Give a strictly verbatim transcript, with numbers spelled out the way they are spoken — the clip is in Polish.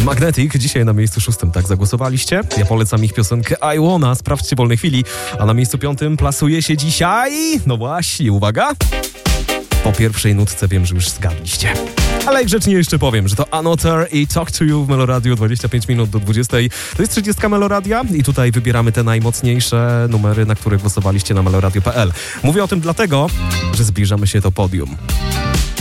Magnetic dzisiaj na miejscu szóstym, tak zagłosowaliście? Ja polecam ich piosenkę I Wanna, sprawdźcie w wolnej chwili. A na miejscu piątym plasuje się dzisiaj... No właśnie, uwaga! Po pierwszej nutce wiem, że już zgadliście. Ale grzecznie jeszcze powiem, że to Anotar i Talk to You w Meloradio, dwadzieścia pięć minut do dwudziestej. To jest trzydziestka Meloradia i tutaj wybieramy te najmocniejsze numery, na które głosowaliście na meloradio kropka p l. Mówię o tym dlatego, że zbliżamy się do podium.